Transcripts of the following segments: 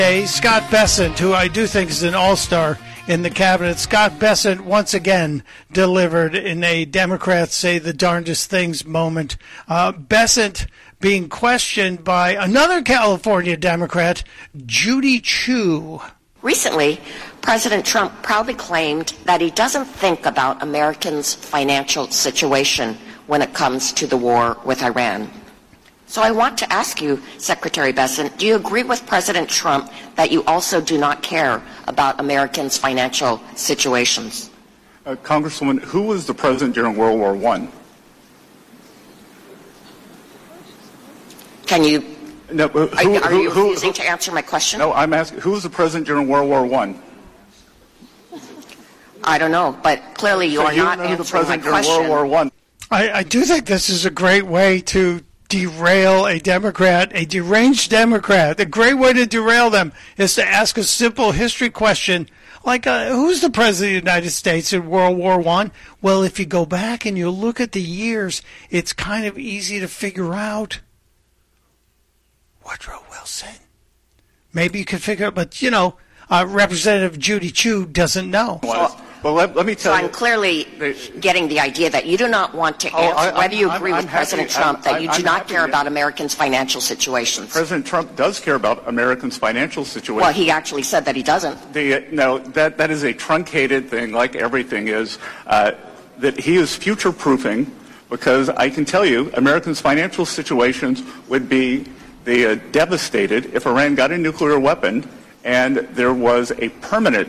Scott Bessent, who I do think is an all-star in the cabinet. Scott Bessent once again delivered in a Democrats say the darndest things moment. Bessent being questioned by another California Democrat, Judy Chu. Recently, President Trump proudly claimed that he doesn't think about Americans' financial situation when it comes to the war with Iran. So I want to ask you, Secretary Bessent, do you agree with President Trump that you also do not care about Americans' financial situations? Congresswoman, who was the president during World War I? Can you... No, are you refusing to answer my question? No, I'm asking, who was the president during World War I? I don't know, but clearly you are not answering my question. World War I. I do think this is a great way to derail a Democrat, a deranged Democrat. A great way to derail them is to ask a simple history question like, who's the president of the United States in World War I? Well, if you go back and you look at the years, it's kind of easy to figure out. Woodrow Wilson. Maybe you could figure out, but, Representative Judy Chu doesn't know. Well, let me tell you. So I'm clearly getting the idea that you do not want to answer whether you agree with President Trump that you do not care about Americans' financial situations. President Trump does care about Americans' financial situations. Well, he actually said that he doesn't. No, that is a truncated thing, like everything is, that he is future-proofing, because I can tell you Americans' financial situations would be devastated if Iran got a nuclear weapon and there was a permanent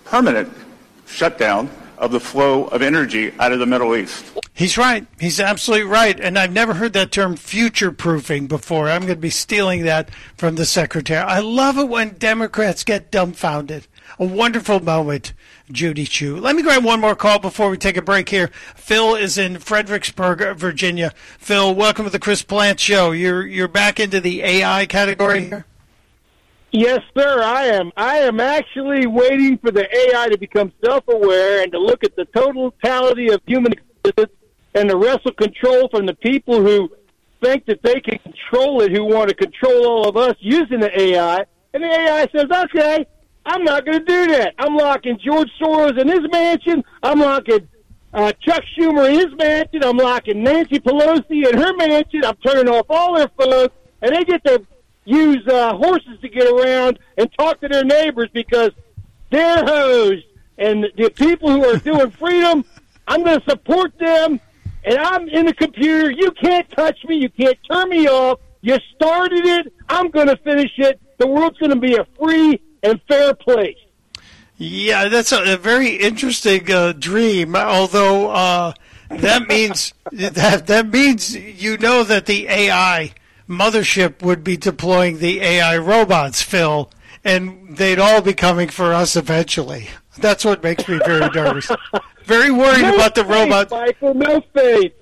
shutdown of the flow of energy out of the Middle East. He's right. He's absolutely right. And I've never heard that term future-proofing before. I'm going to be stealing that from the secretary. I love it when Democrats get dumbfounded. A wonderful moment, Judy Chu. Let me grab one more call before we take a break here. Phil is in Fredericksburg, Virginia. Phil, welcome to the Chris Plante Show. You're back into the AI category here? Yes, sir, I am. I am actually waiting for the AI to become self-aware and to look at the totality of human existence and to wrestle control from the people who think that they can control it, who want to control all of us using the AI. And the AI says, okay, I'm not going to do that. I'm locking George Soros in his mansion. I'm locking Chuck Schumer in his mansion. I'm locking Nancy Pelosi in her mansion. I'm turning off all their phones. And they get to use horses to get around and talk to their neighbors because they're hosed. And the people who are doing freedom, I'm going to support them. And I'm in the computer. You can't touch me. You can't turn me off. You started it. I'm going to finish it. The world's going to be a free and fair place. Yeah, that's a very interesting dream. Although that means that means that the AI mothership would be deploying the AI robots, Phil, and they'd all be coming for us eventually. That's what makes me very nervous. Very worried about the robots. Michael, no faith.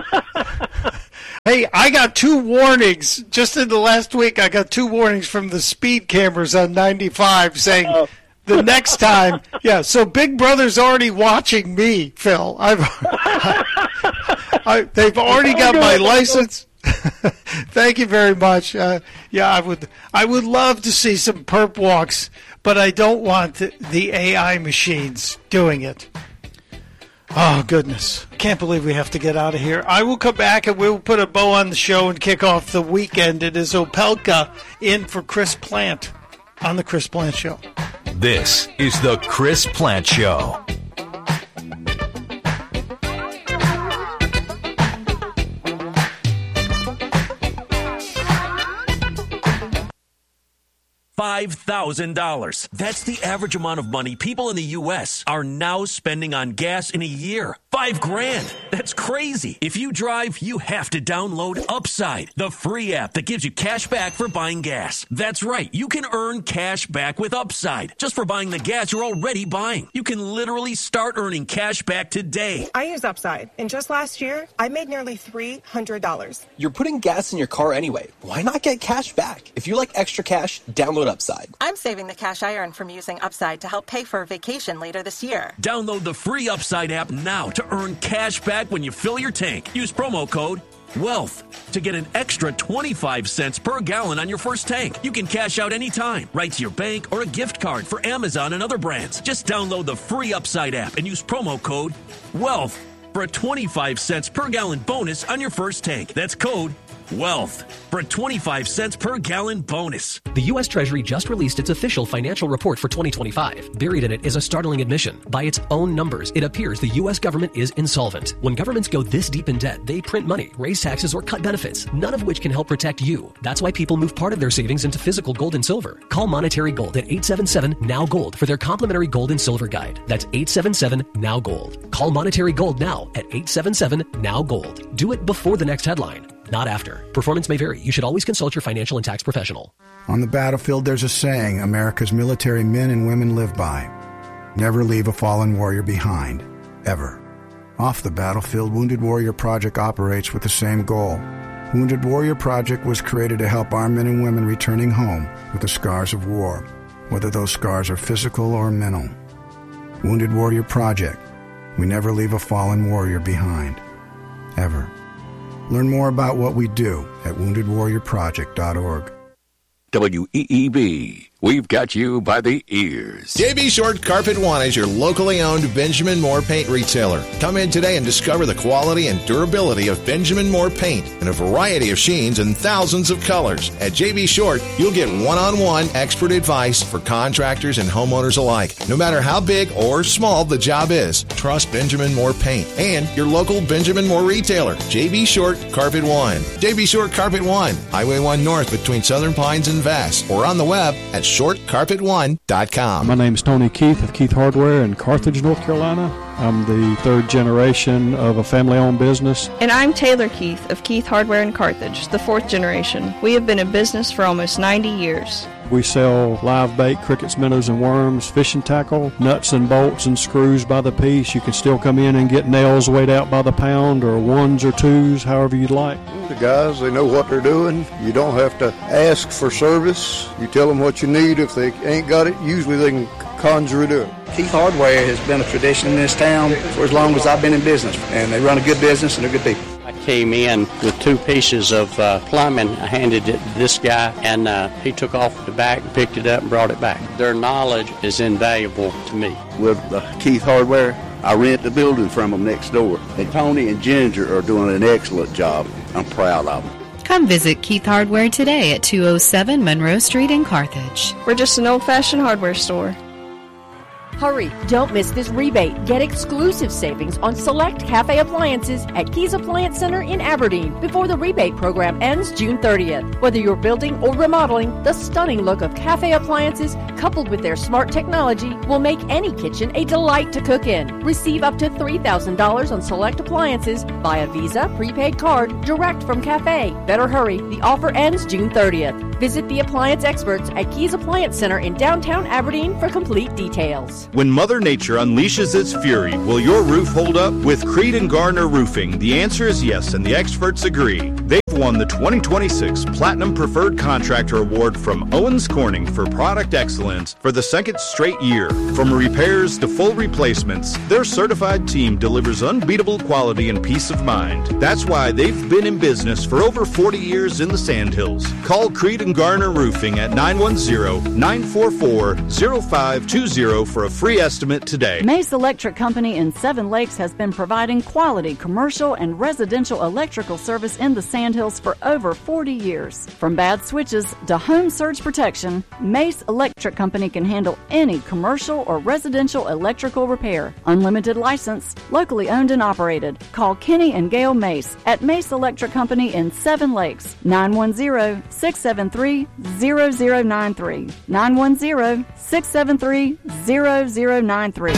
Hey, I got 2 warnings. Just in the last week, I got 2 warnings from the speed cameras on 95 saying the next time. Yeah, so Big Brother's already watching me, Phil. They've already got my license. Thank you very much. I would love to see some perp walks, but I don't want the AI machines doing it. Oh, goodness. Can't believe we have to get out of here. I will come back and we'll put a bow on the show and kick off the weekend. It is Opelka in for Chris Plante on The Chris Plante Show. This is The Chris Plante Show. $5,000. That's the average amount of money people in the U.S. are now spending on gas in a year. $5,000. That's crazy. If you drive, you have to download Upside, the free app that gives you cash back for buying gas. That's right. You can earn cash back with Upside just for buying the gas you're already buying. You can literally start earning cash back today. I use Upside, and just last year, I made nearly $300. You're putting gas in your car anyway. Why not get cash back? If you like extra cash, download Upside. I'm saving the cash I earn from using Upside to help pay for a vacation later this year. Download the free Upside app now to earn cash back when you fill your tank. Use promo code Wealth. To get an extra 25 cents per gallon on your first tank, you can cash out anytime, right to your bank or a gift card for Amazon and other brands. Just download the free Upside app and use promo code WEALTH for a 25 cents per gallon bonus on your first tank. That's code WEALTH for a 25 cents per gallon bonus. The U.S. Treasury just released its official financial report for 2025. Buried in it is a startling admission. By its own numbers, it appears the U.S. government is insolvent. When governments go this deep in debt, they print money, raise taxes, or cut benefits, none of which can help protect you. That's why people move part of their savings into physical gold and silver. Call Monetary Gold at 877-NOW-GOLD for their complimentary gold and silver guide. That's 877-NOW-GOLD. Call Monetary Gold now at 877-NOW-GOLD. Do it before the next headline, not after. Performance may vary. You should always consult your financial and tax professional. On the battlefield, there's a saying America's military men and women live by. Never leave a fallen warrior behind. Ever. Off the battlefield, Wounded Warrior Project operates with the same goal. Wounded Warrior Project was created to help our men and women returning home with the scars of war, whether those scars are physical or mental. Wounded Warrior Project. We never leave a fallen warrior behind. Ever. Learn more about what we do at woundedwarriorproject.org. WEEB. We've got you by the ears. J.B. Short Carpet One is your locally owned Benjamin Moore paint retailer. Come in today and discover the quality and durability of Benjamin Moore paint in a variety of sheens and thousands of colors. At J.B. Short, you'll get one-on-one expert advice for contractors and homeowners alike. No matter how big or small the job is, trust Benjamin Moore paint and your local Benjamin Moore retailer, J.B. Short Carpet One. J.B. Short Carpet One, Highway 1 North between Southern Pines and Vass, or on the web at shortcarpet1.com. My name is Tony Keith of Keith Hardware in Carthage, North Carolina. I'm the third generation of a family-owned business. And I'm Taylor Keith of Keith Hardware in Carthage, the fourth generation. We have been in business for almost 90 years. We sell live bait, crickets, minnows, and worms, fishing tackle, nuts and bolts and screws by the piece. You can still come in and get nails weighed out by the pound, or ones or twos, however you'd like. The guys, they know what they're doing. You don't have to ask for service. You tell them what you need. If they ain't got it, usually they can conjure it up. Keith Hardware has been a tradition in this town for as long as I've been in business, and they run a good business and they're good people. I came in with 2 pieces of plumbing. I handed it to this guy, and he took off the back, picked it up, and brought it back. Their knowledge is invaluable to me. With Keith Hardware, I rent the building from them next door. And Tony and Ginger are doing an excellent job. I'm proud of them. Come visit Keith Hardware today at 207 Monroe Street in Carthage. We're just an old-fashioned hardware store. Hurry, don't miss this rebate. Get exclusive savings on select cafe appliances at Keys Appliance Center in Aberdeen before the rebate program ends June 30th. Whether you're building or remodeling, the stunning look of cafe appliances coupled with their smart technology will make any kitchen a delight to cook in. Receive up to $3,000 on select appliances via Visa prepaid card direct from cafe. Better hurry, the offer ends June 30th. Visit the appliance experts at Keys Appliance Center in downtown Aberdeen for complete details. When Mother Nature unleashes its fury, will your roof hold up? With Creed & Garner Roofing, the answer is yes, and the experts agree. They've won the 2026 Platinum Preferred Contractor Award from Owens Corning for product excellence for the second straight year. From repairs to full replacements, their certified team delivers unbeatable quality and peace of mind. That's why they've been in business for over 40 years in the Sandhills. Call Creed & Garner Roofing at 910-944-0520 for a free estimate today. Mace Electric Company in Seven Lakes has been providing quality commercial and residential electrical service in the Sandhills for over 40 years. From bad switches to home surge protection, Mace Electric Company can handle any commercial or residential electrical repair. Unlimited license, locally owned and operated. Call Kenny and Gail Mace at Mace Electric Company in Seven Lakes, 910-673-0093. 910-673-0093.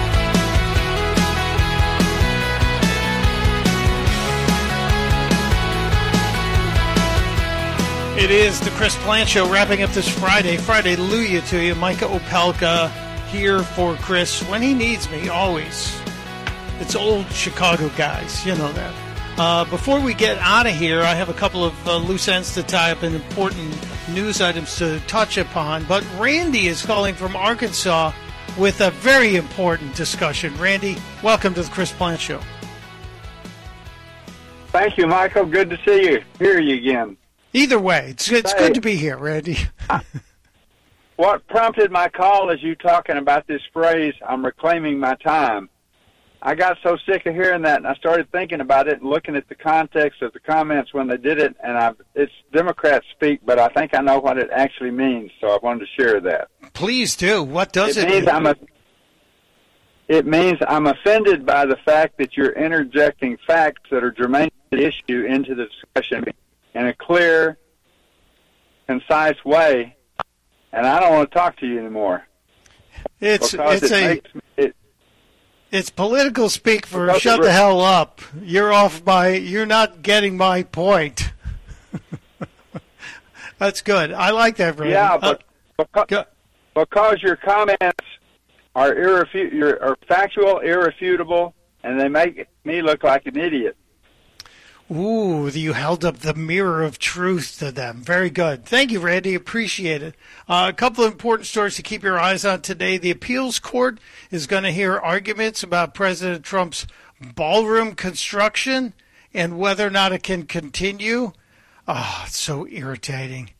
It is the Chris Plant Show wrapping up this Friday. Friday-luya to you. Micah Opelka here for Chris when he needs me, always. It's old Chicago guys, you know that. Before we get out of here, I have a couple of loose ends to tie up and important news items to touch upon. But Randy is calling from Arkansas with a very important discussion. Randy, welcome to the Chris Plant Show. Thank you, Michael. Good to see you. Hear you again. Either way, it's good to be here, Randy. What prompted my call is you talking about this phrase, I'm reclaiming my time. I got so sick of hearing that, and I started thinking about it and looking at the context of the comments when they did it, and it's Democrat speak, but I think I know what it actually means, so I wanted to share that. Please do. What does it mean? It means I'm offended by the fact that you're interjecting facts that are germane to the issue into the discussion in a clear, concise way, and I don't want to talk to you anymore. It's political speak for shut the hell up. You're not getting my point. That's good. I like that, Randy. Yeah, but because your comments are factual, irrefutable, and they make me look like an idiot. Ooh, you held up the mirror of truth to them. Very good. Thank you, Randy. Appreciate it. A couple of important stories to keep your eyes on today. The appeals court is going to hear arguments about President Trump's ballroom construction and whether or not it can continue. Oh, it's so irritating.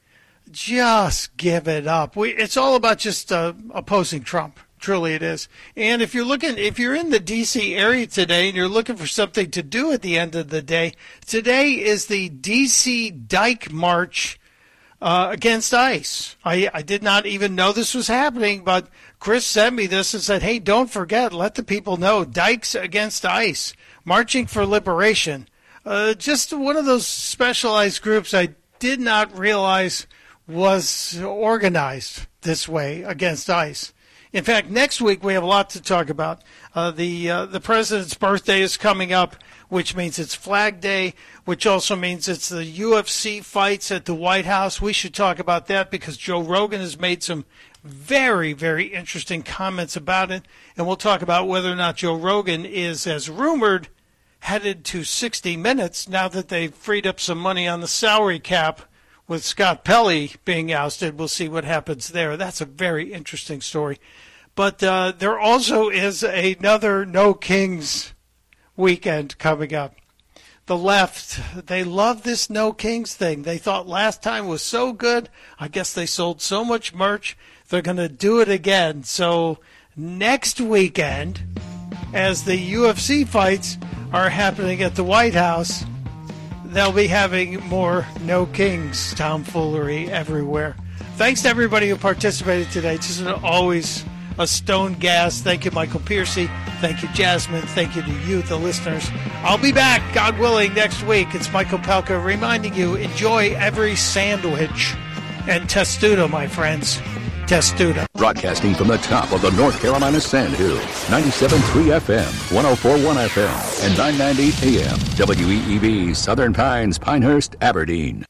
Just give it up. It's all about just opposing Trump. Truly it is. And if you're in the D.C. area today and you're looking for something to do at the end of the day, today is the D.C. Dyke March against ICE. I did not even know this was happening, but Chris sent me this and said, hey, don't forget, let the people know, Dykes against ICE, marching for liberation. Just one of those specialized groups I did not realize was organized this way against ICE. In fact, next week we have a lot to talk about. The president's birthday is coming up, which means it's Flag Day, which also means it's the UFC fights at the White House. We should talk about that because Joe Rogan has made some very, very interesting comments about it. And we'll talk about whether or not Joe Rogan is, as rumored, headed to 60 Minutes now that they've freed up some money on the salary cap with Scott Pelley being ousted. We'll see what happens there. That's a very interesting story. But there also is another No Kings weekend coming up. The left, they love this No Kings thing. They thought last time was so good. I guess they sold so much merch. They're going to do it again. So next weekend, as the UFC fights are happening at the White House, they'll be having more No Kings tomfoolery everywhere. Thanks to everybody who participated today. It's just always a stone gas. Thank you, Michael Piercy. Thank you, Jasmine. Thank you to you, the listeners. I'll be back, God willing, next week. It's Michael Pelka reminding you, enjoy every sandwich. And testudo, my friends. Testudo. Broadcasting from the top of the North Carolina Sandhills, 97.3 FM, 104.1 FM, and 990 AM, WEEB, Southern Pines, Pinehurst, Aberdeen.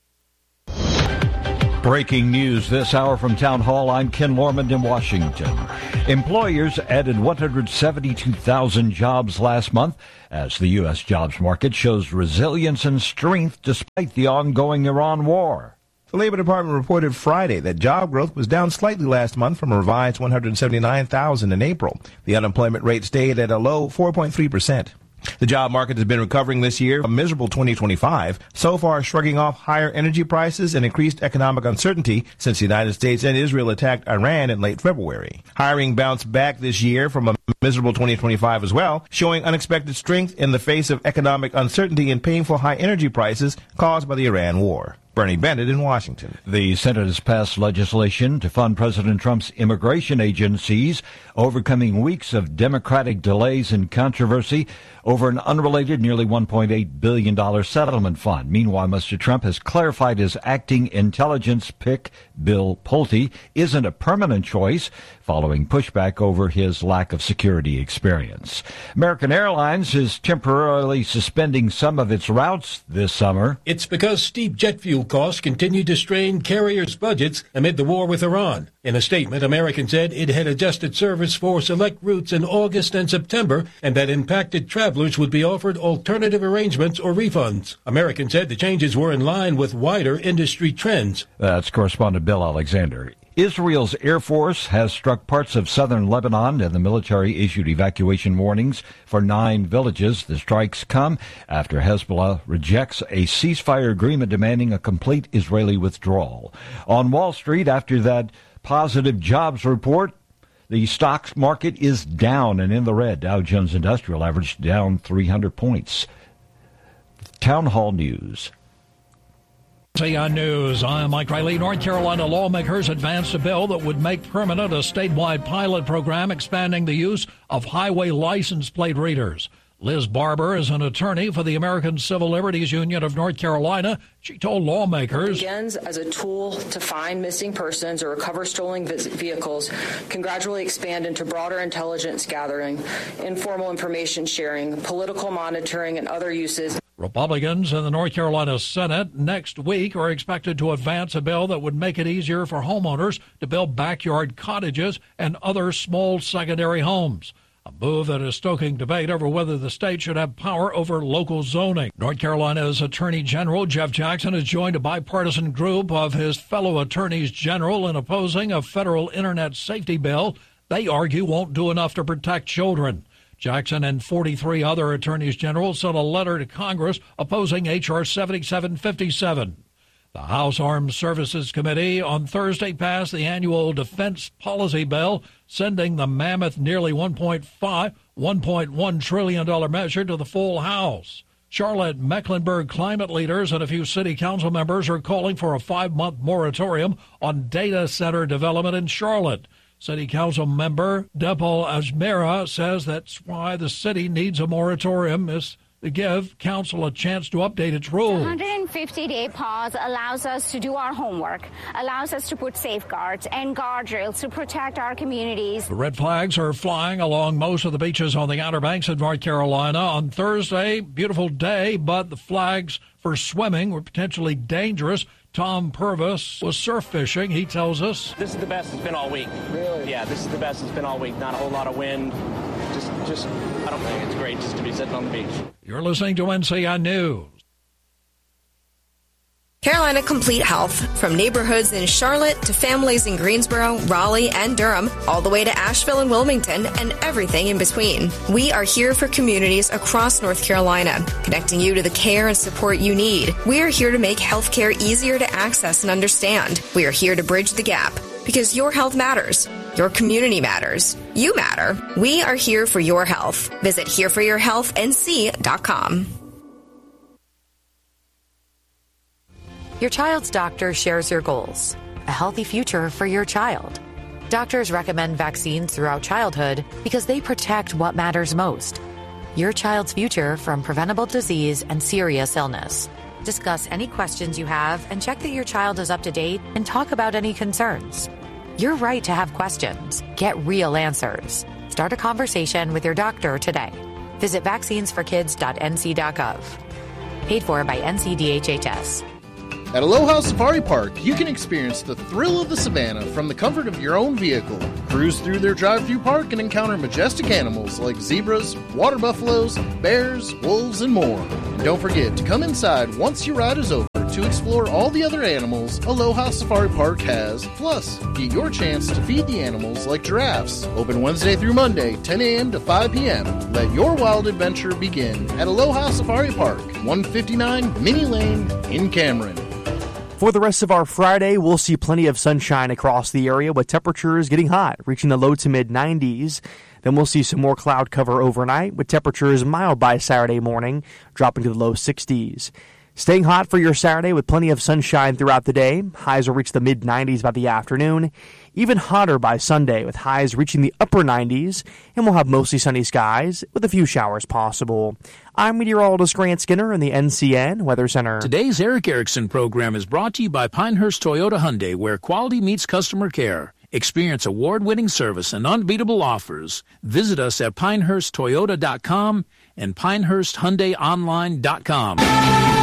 Breaking news this hour from Town Hall. I'm Ken Lormond in Washington. Employers added 172,000 jobs last month as the U.S. jobs market shows resilience and strength despite the ongoing Iran war. The Labor Department reported Friday that job growth was down slightly last month from a revised 179,000 in April. The unemployment rate stayed at a low 4.3%. The job market has been recovering this year, a miserable 2025, so far shrugging off higher energy prices and increased economic uncertainty since the United States and Israel attacked Iran in late February. Hiring bounced back this year from a miserable 2025 as well, showing unexpected strength in the face of economic uncertainty and painful high energy prices caused by the Iran war. Bernie Bennett in Washington. The Senate has passed legislation to fund President Trump's immigration agencies, overcoming weeks of Democratic delays and controversy over an unrelated nearly $1.8 billion settlement fund. Meanwhile, Mr. Trump has clarified his acting intelligence pick, Bill Pulte, isn't a permanent choice, following pushback over his lack of security experience. American Airlines is temporarily suspending some of its routes this summer. It's because steep jet fuel costs continue to strain carriers' budgets amid the war with Iran. In a statement, American said it had adjusted service for select routes in August and September and that impacted travelers would be offered alternative arrangements or refunds. American said the changes were in line with wider industry trends. That's correspondent Bill Alexander. Israel's Air Force has struck parts of southern Lebanon, and the military issued evacuation warnings for 9 villages. The strikes come after Hezbollah rejects a ceasefire agreement demanding a complete Israeli withdrawal. On Wall Street, after that positive jobs report, the stock market is down and in the red. Dow Jones Industrial Average down 300 points. Town Hall News. CN News. I'm Mike Riley. North Carolina lawmakers advanced a bill that would make permanent a statewide pilot program expanding the use of highway license plate readers. Liz Barber is an attorney for the American Civil Liberties Union of North Carolina. She told lawmakers, it begins as a tool to find missing persons or recover stolen vehicles, can gradually expand into broader intelligence gathering, informal information sharing, political monitoring, and other uses. Republicans in the North Carolina Senate next week are expected to advance a bill that would make it easier for homeowners to build backyard cottages and other small secondary homes. A move that is stoking debate over whether the state should have power over local zoning. North Carolina's Attorney General Jeff Jackson has joined a bipartisan group of his fellow attorneys general in opposing a federal internet safety bill they argue won't do enough to protect children. Jackson and 43 other attorneys general sent a letter to Congress opposing H.R. 7757. The House Armed Services Committee on Thursday passed the annual defense policy bill, sending the mammoth nearly $1.1 trillion measure to the full House. Charlotte Mecklenburg climate leaders and a few city council members are calling for a 5-month moratorium on data center development in Charlotte. City Council member Depol Ajmera says that's why the city needs a moratorium, is to give council a chance to update its rules. The 150-day pause allows us to do our homework, allows us to put safeguards and guardrails to protect our communities. The red flags are flying along most of the beaches on the Outer Banks of North Carolina. On Thursday, beautiful day, but the flags for swimming were potentially dangerous. Tom Purvis was surf fishing. He tells us, this is the best it's been all week. Really? Yeah, this is the best it's been all week. Not a whole lot of wind. Just I don't think it's great just to be sitting on the beach. You're listening to NCN News. Carolina Complete Health. From neighborhoods in Charlotte to families in Greensboro, Raleigh, and Durham, all the way to Asheville and Wilmington, and everything in between. We are here for communities across North Carolina, connecting you to the care and support you need. We are here to make healthcare easier to access and understand. We are here to bridge the gap, because your health matters. Your community matters. You matter. We are here for your health. Visit hereforyourhealthnc.com. Your child's doctor shares your goals, a healthy future for your child. Doctors recommend vaccines throughout childhood because they protect what matters most, your child's future from preventable disease and serious illness. Discuss any questions you have and check that your child is up to date and talk about any concerns. You're right to have questions. Get real answers. Start a conversation with your doctor today. Visit vaccinesforkids.nc.gov. Paid for by NCDHHS. At Aloha Safari Park, you can experience the thrill of the savannah from the comfort of your own vehicle. Cruise through their drive-through park and encounter majestic animals like zebras, water buffaloes, bears, wolves, and more. And don't forget to come inside once your ride is over to explore all the other animals Aloha Safari Park has. Plus, get your chance to feed the animals like giraffes. Open Wednesday through Monday, 10 a.m. to 5 p.m. Let your wild adventure begin at Aloha Safari Park, 159 Minnie Lane in Cameron. For the rest of our Friday, we'll see plenty of sunshine across the area with temperatures getting hot, reaching the low to mid-90s. Then we'll see some more cloud cover overnight with temperatures mild by Saturday morning, dropping to the low 60s. Staying hot for your Saturday with plenty of sunshine throughout the day. Highs will reach the mid-90s by the afternoon. Even hotter by Sunday with highs reaching the upper 90s. And we'll have mostly sunny skies with a few showers possible. I'm meteorologist Grant Skinner in the NCN Weather Center. Today's Eric Erickson program is brought to you by Pinehurst Toyota Hyundai, where quality meets customer care. Experience award-winning service and unbeatable offers. Visit us at pinehursttoyota.com and pinehursthyundaiponline.com.